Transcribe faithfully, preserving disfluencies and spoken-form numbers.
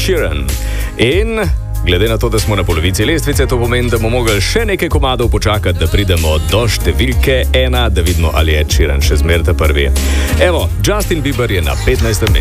Sheeran. In glede na to, da smo na polovici lestvice, to pomeni, da bomo mogli še nekaj komadov počakati, da pridemo do številke ena, da vidimo, ali je Sheeran še zmeraj ta prvi. Evo, Justin Bieber je na petnajstem mestu.